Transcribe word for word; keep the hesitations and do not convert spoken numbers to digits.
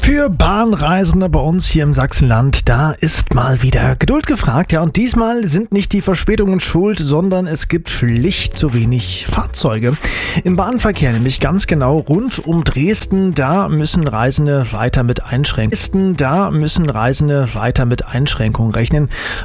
Für Bahnreisende bei uns hier im Sachsenland, da ist mal wieder Geduld gefragt. Ja, und diesmal sind nicht die Verspätungen schuld, sondern es gibt schlicht zu wenig Fahrzeuge. Im Bahnverkehr, nämlich ganz genau rund um Dresden, da müssen Reisende weiter mit Einschränkungen. Da müssen Reisende weiter mit Einschränkungen rechnen.